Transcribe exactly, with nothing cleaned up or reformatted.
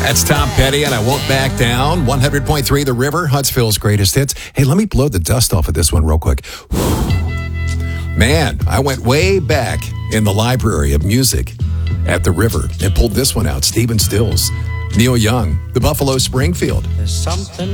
That's Tom Petty, and I Won't Back Down. one hundred point three The River, Huntsville's greatest hits. Hey, let me blow the dust off of this one real quick. Man, I went way back in the library of music at the River and pulled this one out. Stephen Stills, Neil Young, the Buffalo Springfield. There's something